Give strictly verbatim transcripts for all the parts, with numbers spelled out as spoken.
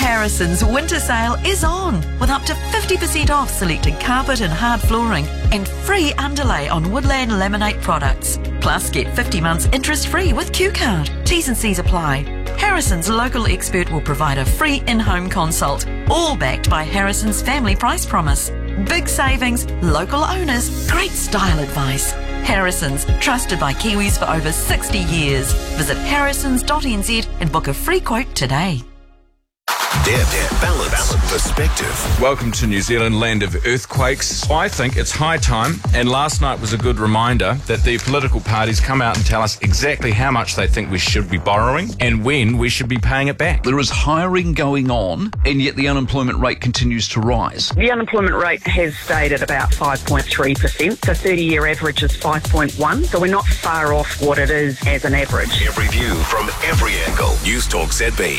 Harrison's winter sale is on with up to fifty percent off selected carpet and hard flooring and free underlay on Woodland Laminate products. Plus, get fifty months interest-free with Q Card. T's and C's apply. Harrison's local expert will provide a free in-home consult, all backed by Harrison's family price promise. Big savings, local owners, great style advice. Harrison's, trusted by Kiwis for over sixty years. Visit harrisons dot n z and book a free quote today. Depth, balance, balance, perspective. Welcome to New Zealand, land of earthquakes. I think it's high time, and last night was a good reminder that the political parties come out and tell us exactly how much they think we should be borrowing and when we should be paying it back. There is hiring going on, and yet the unemployment rate continues to rise. The unemployment rate has stayed at about five point three percent. The thirty-year average is five point one, so we're not far off what it is as an average. Every view from every angle. News Talk Z B.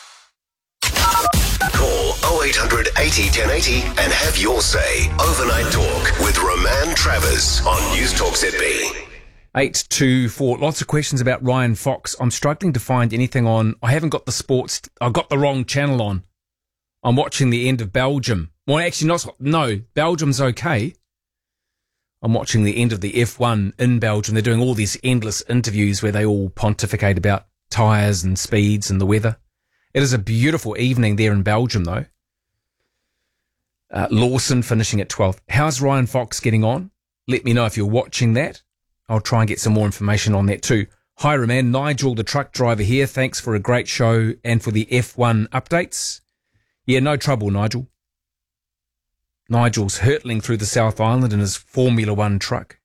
Call oh eight hundred eighty ten eighty and have your say. Overnight Talk with Roman Travers on News Talk Z B. eight two four. Lots of questions about Ryan Fox. I'm struggling to find anything on. I haven't got the sports. I've got the wrong channel on. I'm watching the end of Belgium. Well, actually, not. No, Belgium's okay. I'm watching the end of the F one in Belgium. They're doing all these endless interviews where they all pontificate about tyres and speeds and the weather. It is a beautiful evening there in Belgium, though. Uh, Lawson finishing at twelfth. How's Ryan Fox getting on? Let me know if you're watching that. I'll try and get some more information on that too. Hi, Roman. Nigel, the truck driver here. Thanks for a great show and for the F one updates. Yeah, no trouble, Nigel. Nigel's hurtling through the South Island in his Formula One truck.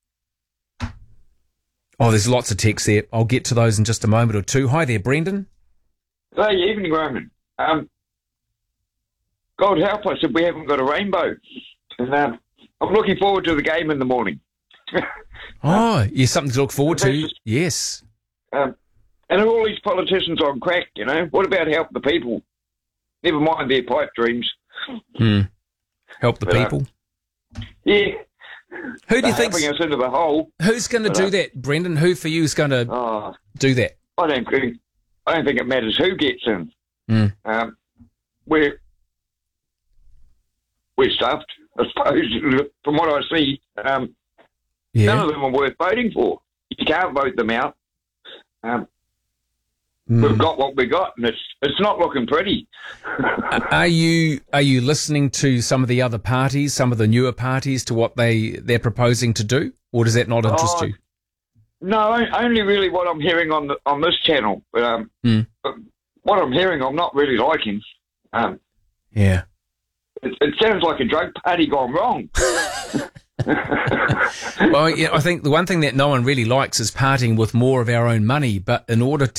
Oh, there's lots of texts there. I'll get to those in just a moment or two. Hi there, Brendan. Hey, evening, Roman. Um, God help us if we haven't got a rainbow. And um, I'm looking forward to the game in the morning. Oh, yeah, something to look forward to. Just, yes. Um, and all these politicians on crack, you know, what about help the people? Never mind their pipe dreams. Hmm. Help the but, people. Uh, yeah. Who do you think? Helping us into the hole. Who's going to do uh, that, Brendan? Who for you is going to uh, do that? I don't think. I don't think it matters who gets in. Mm. Um, we're we're stuffed, I suppose. From what I see, um, yeah. none of them are worth voting for. You can't vote them out. Um, mm. We've got what we got, and it's it's not looking pretty. Are you are you listening to some of the other parties, some of the newer parties, to what they they're proposing to do, or does that not interest oh, you? No, only really what I'm hearing on the, on this channel. But, um, mm. but what I'm hearing, I'm not really liking. Um, yeah, it, it sounds like a drug party gone wrong. Well, yeah, I think the one thing that no one really likes is partying with more of our own money. But in order